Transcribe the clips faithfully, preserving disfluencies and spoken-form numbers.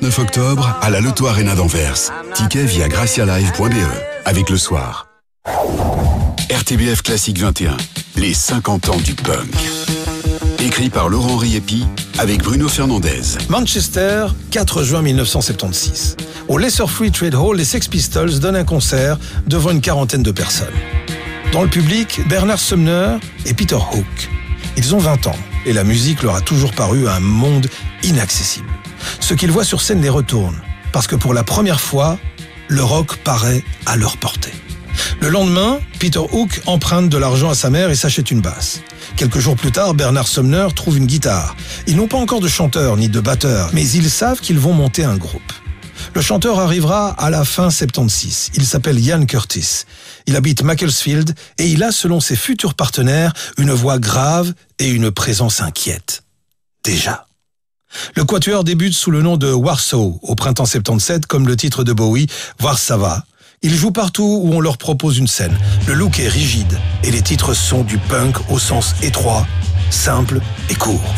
neuf octobre, à la Loto Arena d'Anvers. Ticket via gracialive point b e. Avec le soir. R T B F Classique vingt et un. Les cinquante ans du punk. Écrit par Laurent Riepi avec Bruno Fernandez. Manchester, quatre juin mille neuf cent soixante-seize. Au Lesser Free Trade Hall, les Sex Pistols donnent un concert devant une quarantaine de personnes. Dans le public, Bernard Sumner et Peter Hook. Ils ont vingt ans et la musique leur a toujours paru un monde inaccessible. Ce qu'ils voient sur scène les retourne, parce que pour la première fois, le rock paraît à leur portée. Le lendemain, Peter Hook emprunte de l'argent à sa mère et s'achète une basse. Quelques jours plus tard, Bernard Sumner trouve une guitare. Ils n'ont pas encore de chanteur ni de batteur, mais ils savent qu'ils vont monter un groupe. Le chanteur arrivera à la fin soixante-seize. Il s'appelle Ian Curtis. Il habite Macclesfield et il a, selon ses futurs partenaires, une voix grave et une présence inquiète. Déjà. Le quatuor débute sous le nom de Warsaw au printemps soixante-dix-sept, comme le titre de Bowie, Warszawa. Ils jouent partout où on leur propose une scène. Le look est rigide et les titres sont du punk au sens étroit, simple et court.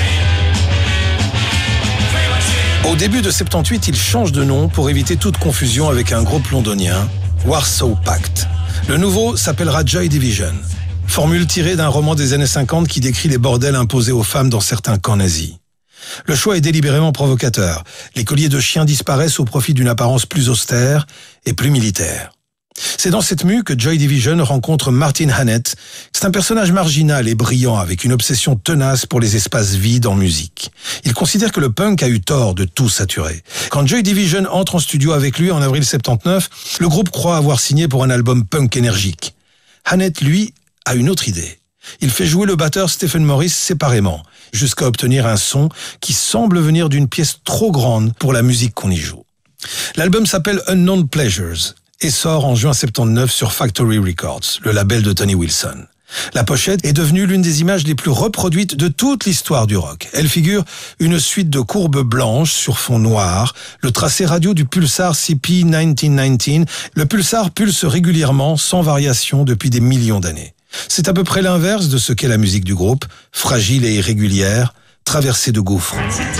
Au début de soixante-dix-huit, ils changent de nom pour éviter toute confusion avec un groupe londonien, Warsaw Pact. Le nouveau s'appellera Joy Division. Formule tirée d'un roman des années cinquante qui décrit les bordels imposés aux femmes dans certains camps nazis. Le choix est délibérément provocateur. Les colliers de chiens disparaissent au profit d'une apparence plus austère et plus militaire. C'est dans cette mue que Joy Division rencontre Martin Hannett. C'est un personnage marginal et brillant avec une obsession tenace pour les espaces vides en musique. Il considère que le punk a eu tort de tout saturer. Quand Joy Division entre en studio avec lui en avril soixante-dix-neuf, le groupe croit avoir signé pour un album punk énergique. Hannett, lui, a une autre idée. Il fait jouer le batteur Stephen Morris séparément, jusqu'à obtenir un son qui semble venir d'une pièce trop grande pour la musique qu'on y joue. L'album s'appelle Unknown Pleasures et sort en juin soixante-dix-neuf sur Factory Records, le label de Tony Wilson. La pochette est devenue l'une des images les plus reproduites de toute l'histoire du rock. Elle figure une suite de courbes blanches sur fond noir, le tracé radio du pulsar C P mille neuf cent dix-neuf. Le pulsar pulse régulièrement, sans variation, depuis des millions d'années. C'est à peu près l'inverse de ce qu'est la musique du groupe, fragile et irrégulière, traversée de gouffres.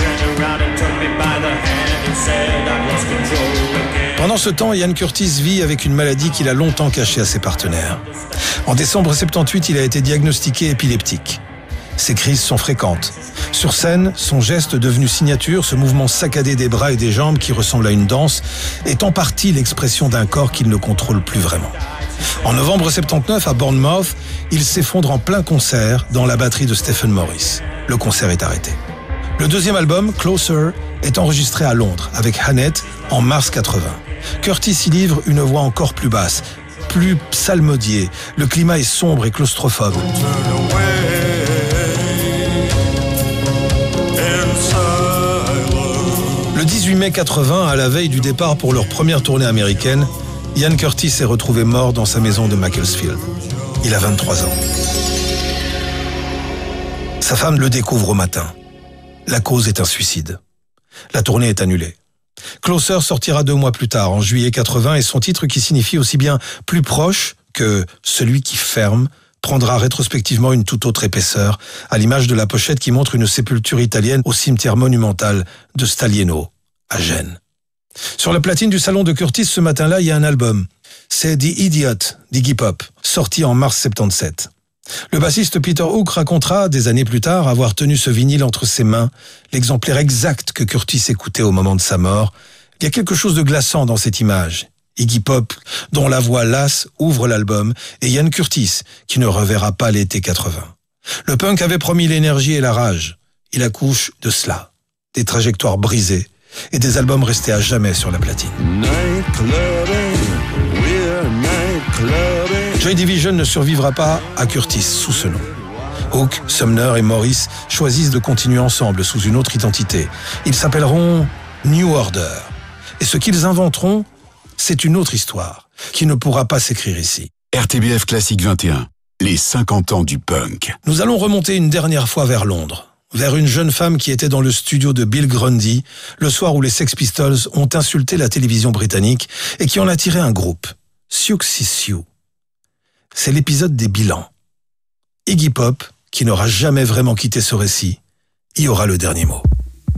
Pendant ce temps, Ian Curtis vit avec une maladie qu'il a longtemps cachée à ses partenaires. En décembre soixante-dix-huit, il a été diagnostiqué épileptique. Ses crises sont fréquentes. Sur scène, son geste devenu signature, ce mouvement saccadé des bras et des jambes qui ressemble à une danse, est en partie l'expression d'un corps qu'il ne contrôle plus vraiment. En novembre soixante-dix-neuf, à Bournemouth, il s'effondre en plein concert dans la batterie de Stephen Morris. Le concert est arrêté. Le deuxième album, Closer, est enregistré à Londres avec Hannett en mars quatre-vingts. Curtis y livre une voix encore plus basse, plus psalmodiée. Le climat est sombre et claustrophobe. Le dix-huit mai quatre-vingts, à la veille du départ pour leur première tournée américaine, Ian Curtis est retrouvé mort dans sa maison de Macclesfield. Il a vingt-trois ans. Sa femme le découvre au matin. La cause est un suicide. La tournée est annulée. Closer sortira deux mois plus tard, en juillet quatre-vingts, et son titre, qui signifie aussi bien « plus proche » que « celui qui ferme », prendra rétrospectivement une toute autre épaisseur, à l'image de la pochette qui montre une sépulture italienne au cimetière monumental de Staglieno, à Gênes. Sur la platine du salon de Curtis, ce matin-là, il y a un album. C'est The Idiot d'Iggy Pop, sorti en mars soixante-dix-sept. Le bassiste Peter Hook racontera, des années plus tard, avoir tenu ce vinyle entre ses mains, l'exemplaire exact que Curtis écoutait au moment de sa mort. Il y a quelque chose de glaçant dans cette image. Iggy Pop, dont la voix lasse, ouvre l'album, et Ian Curtis, qui ne reverra pas l'été quatre-vingts. Le punk avait promis l'énergie et la rage. Il accouche de cela. Des trajectoires brisées et des albums restés à jamais sur la platine. Joy Division ne survivra pas à Curtis sous ce nom. Hook, Sumner et Morris choisissent de continuer ensemble sous une autre identité. Ils s'appelleront New Order. Et ce qu'ils inventeront, c'est une autre histoire qui ne pourra pas s'écrire ici. R T B F Classique vingt et un, les cinquante ans du punk. Nous allons remonter une dernière fois vers Londres, vers une jeune femme qui était dans le studio de Bill Grundy, le soir où les Sex Pistols ont insulté la télévision britannique et qui en a tiré un groupe, Siouxsie Sioux. C'est l'épisode des bilans. Iggy Pop, qui n'aura jamais vraiment quitté ce récit, y aura le dernier mot.